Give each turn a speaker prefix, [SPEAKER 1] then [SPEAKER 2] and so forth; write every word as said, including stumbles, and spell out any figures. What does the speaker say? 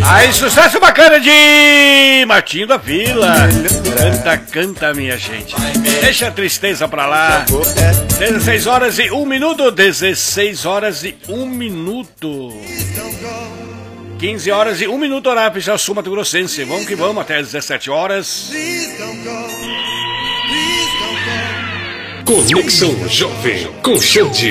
[SPEAKER 1] Aí, sucesso bacana de Martinho da Vila. Canta, canta, minha gente. Deixa a tristeza pra lá. dezesseis horas e um minuto. dezesseis horas e um minuto. quinze horas e um minuto, horário oficial Sul Mato Grossense. Vamos que vamos até às dezessete horas.
[SPEAKER 2] Conexão Jovem com show de